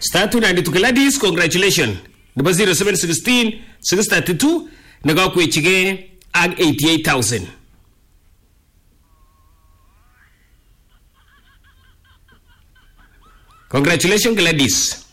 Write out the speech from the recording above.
Star 292 Gladys, congratulations. Number 0716 632 nagakwichige ag 88,000. Congratulations Gladys.